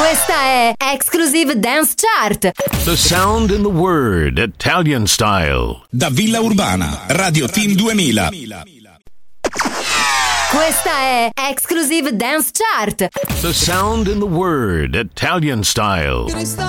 Questa è Exclusive Dance Chart. The sound in the word, Italian style. Da Villa Urbana, Radio Team 2000. Questa è Exclusive Dance Chart. The sound in the word, Italian style.